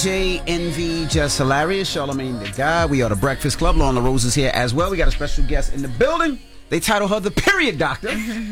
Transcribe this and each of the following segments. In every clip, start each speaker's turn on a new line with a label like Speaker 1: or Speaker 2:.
Speaker 1: DJ Envy, Just Hilarious, Charlamagne the Guy. We are the Breakfast Club. Lorna Rose is here as well. We got a special guest in the building. They title her the Period Doctor.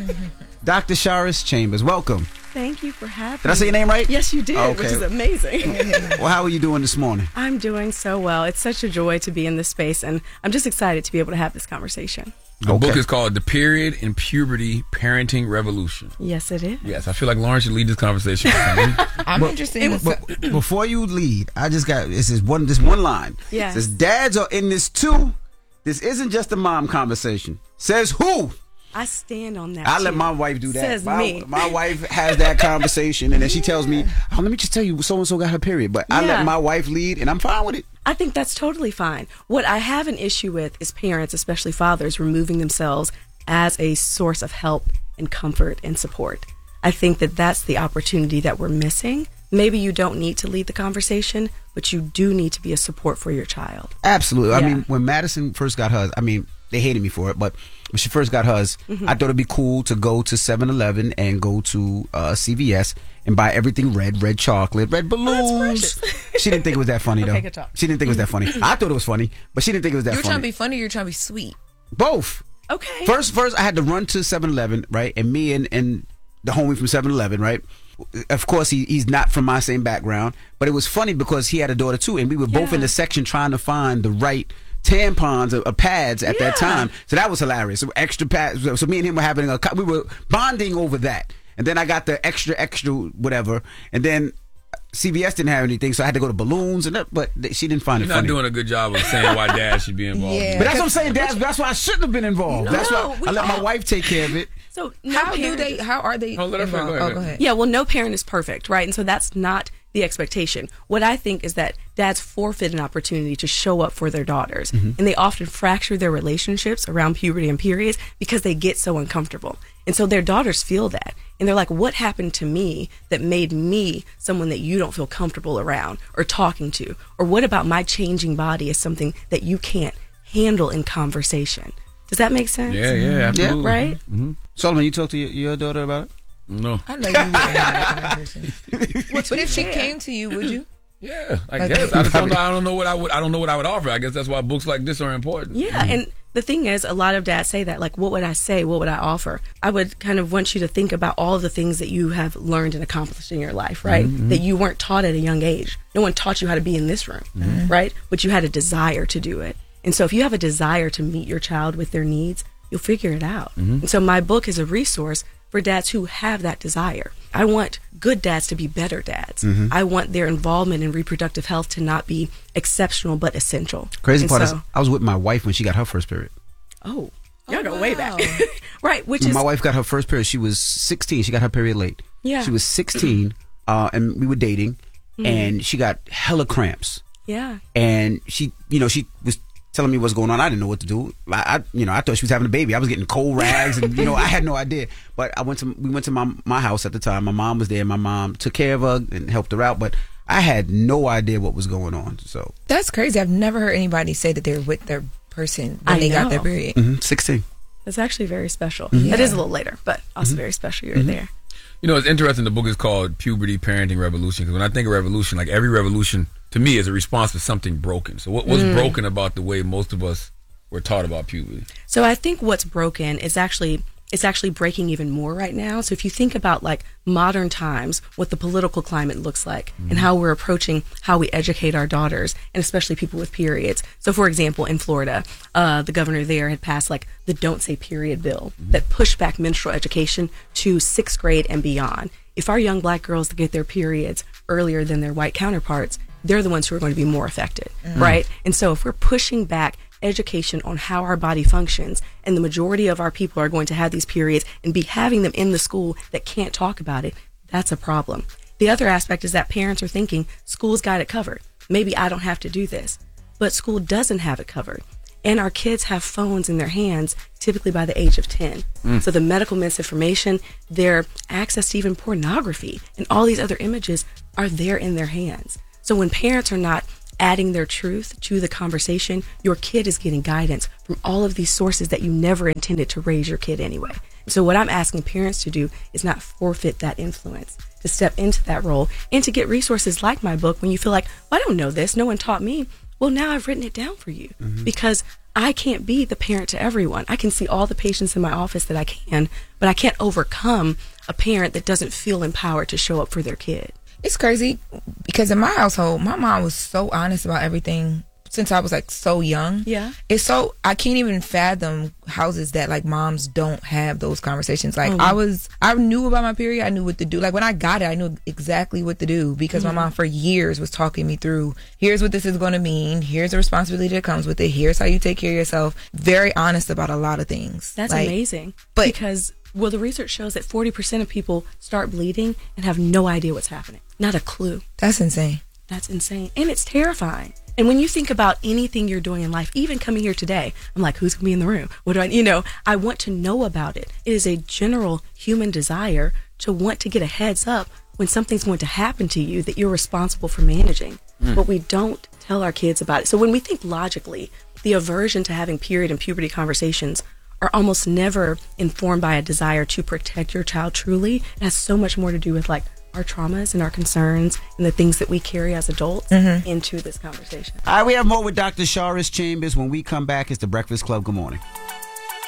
Speaker 1: Dr. Charis Chambers. Welcome.
Speaker 2: Thank you for having me.
Speaker 1: Did I say your name right?
Speaker 2: Yes, you did,
Speaker 1: Okay.
Speaker 2: which is amazing.
Speaker 1: Well, how are you doing this morning?
Speaker 2: I'm doing so well. It's such a joy to be in this space, and I'm just excited to be able to have this conversation.
Speaker 3: The book is called The Period and Puberty Parenting Revolution.
Speaker 2: Yes, it is.
Speaker 3: Yes, I feel like Lauren should lead this conversation.
Speaker 4: I'm interested in
Speaker 1: But before you lead, I just got this one line.
Speaker 2: Yes.
Speaker 1: It says dads are in this too. This isn't just a mom conversation. Says who?
Speaker 2: I stand on that.
Speaker 1: I let
Speaker 2: too.
Speaker 1: my wife do that.
Speaker 2: Says me.
Speaker 1: My wife has that conversation, and then she tells me, "Oh, let me just tell you, so and so got her period." But I let my wife lead, and I'm fine with it.
Speaker 2: I think that's totally fine. What I have an issue with is parents, especially fathers, removing themselves as a source of help and comfort and support. I think that that's the opportunity that we're missing. Maybe you don't need to lead the conversation, but you do need to be a support for your child.
Speaker 1: Absolutely.
Speaker 2: Yeah.
Speaker 1: I mean, when Madison first got hers, they hated me for it, but when she first got hers, I thought it'd be cool to go to 7-Eleven and go to CVS and buy everything red chocolate, red balloons. She didn't think it was that funny, though.
Speaker 2: Okay, good talk.
Speaker 1: She didn't think it was that funny. I thought it was funny, but she didn't think it was that
Speaker 4: You're
Speaker 1: funny.
Speaker 4: trying to be funny or you're trying to be sweet?
Speaker 1: Both.
Speaker 2: Okay.
Speaker 1: First, I had to run to 7-Eleven, right? And me and the homie from 7-Eleven, right? Of course, he's not from my same background, but it was funny because he had a daughter too, and we were both in the section trying to find the right tampons or pads at that time. So that was hilarious. So extra pads. So me and him were having we were bonding over that. And then I got the extra whatever, and then CVS didn't have anything, so I had to go to balloons and that, but she didn't find
Speaker 3: You're
Speaker 1: it
Speaker 3: not
Speaker 1: funny.
Speaker 3: doing a good job of saying why dad should be involved.
Speaker 4: Yeah.
Speaker 1: But that's what I'm saying, Dad. That's why I shouldn't have been involved. That's why I let my wife take care of it.
Speaker 2: So no
Speaker 4: How are they
Speaker 3: Oh, let her
Speaker 4: involved?
Speaker 3: go ahead.
Speaker 4: Go ahead.
Speaker 2: Yeah, well, no parent is perfect, right? And so that's not the expectation. What I think is that dads forfeit an opportunity to show up for their daughters. And they often fracture their relationships around puberty and periods because they get so uncomfortable. And so their daughters feel that. And they're like, what happened to me that made me someone that you don't feel comfortable around or talking to? Or what about my changing body is something that you can't handle in conversation? Does that make sense?
Speaker 3: Yeah, absolutely.
Speaker 2: Yeah, right?
Speaker 1: Solomon, you talked to your daughter about it?
Speaker 3: No.
Speaker 4: I know you wouldn't have that conversation. But if she came to you, would you?
Speaker 3: Yeah, I guess. I just don't know. I don't know what I would offer. I guess that's why books like this are important.
Speaker 2: Yeah, and the thing is, a lot of dads say that, like, what would I say? What would I offer? I would kind of want you to think about all of the things that you have learned and accomplished in your life, right? That you weren't taught at a young age. No one taught you how to be in this room, right? But you had a desire to do it. And so if you have a desire to meet your child with their needs, you'll figure it out. And so my book is a resource for dads who have that desire. I want good dads to be better dads. I want their involvement in reproductive health to not be exceptional but essential.
Speaker 1: Crazy part is, I was with my wife when she got her first period.
Speaker 2: Oh, y'all go way back. Right, which
Speaker 1: When
Speaker 2: is...
Speaker 1: my wife got her first period, she was 16. She got her period late.
Speaker 2: Yeah.
Speaker 1: She was 16, and we were dating, and she got hella cramps.
Speaker 2: Yeah.
Speaker 1: And she was telling me what's going on. I didn't know what to do. I thought she was having a baby. I was getting cold rags, and I had no idea. But we went to my house at the time. My mom was there. My mom took care of her and helped her out. But I had no idea what was going on. So
Speaker 4: That's crazy. I've never heard anybody say that they're with their person when they got their period.
Speaker 1: 16.
Speaker 2: That's actually very special. That is a little later, but also very special. You're there.
Speaker 3: You know, it's interesting. The book is called Puberty Parenting Revolution, because when I think of revolution, like every revolution to me is a response to something broken. So what's broken about the way most of us were taught about puberty?
Speaker 2: So I think what's broken is actually breaking even more right now. So if you think about like modern times, what the political climate looks like and how we're approaching how we educate our daughters, and especially people with periods. So for example, in Florida, the governor there had passed like the Don't Say Period bill that pushed back menstrual education to 6th grade and beyond. If our young black girls get their periods earlier than their white counterparts, they're the ones who are going to be more affected, right? And so if we're pushing back education on how our body functions, and the majority of our people are going to have these periods and be having them in the school that can't talk about it, that's a problem. The other aspect is that parents are thinking, school's got it covered. Maybe I don't have to do this. But school doesn't have it covered. And our kids have phones in their hands, typically by the age of 10. So the medical misinformation, their access to even pornography, and all these other images are there in their hands. So when parents are not adding their truth to the conversation, your kid is getting guidance from all of these sources that you never intended to raise your kid anyway. So what I'm asking parents to do is not forfeit that influence, to step into that role and to get resources like my book when you feel like, well, I don't know this, no one taught me. Well, now I've written it down for you because I can't be the parent to everyone. I can see all the patients in my office that I can, but I can't overcome a parent that doesn't feel empowered to show up for their kid.
Speaker 4: It's crazy because in my household, my mom was so honest about everything since I was like so young.
Speaker 2: Yeah.
Speaker 4: It's so, I can't even fathom houses that like moms don't have those conversations. Like I knew about my period. I knew what to do. Like when I got it, I knew exactly what to do because my mom for years was talking me through, here's what this is going to mean. Here's the responsibility that comes with it. Here's how you take care of yourself. Very honest about a lot of things.
Speaker 2: That's
Speaker 4: like,
Speaker 2: amazing.
Speaker 4: But
Speaker 2: because, well, the research shows that 40% of people start bleeding and have no idea what's happening. Not a clue.
Speaker 4: That's insane.
Speaker 2: That's insane. And it's terrifying. And when you think about anything you're doing in life, even coming here today, I'm like, who's going to be in the room? What do I want to know about it. It is a general human desire to want to get a heads up when something's going to happen to you that you're responsible for managing. But we don't tell our kids about it. So when we think logically, the aversion to having period and puberty conversations are almost never informed by a desire to protect your child truly. It has so much more to do with like our traumas and our concerns and the things that we carry as adults into this conversation.
Speaker 1: All right, we have more with Dr. Charis Chambers. When we come back, it's The Breakfast Club. Good morning.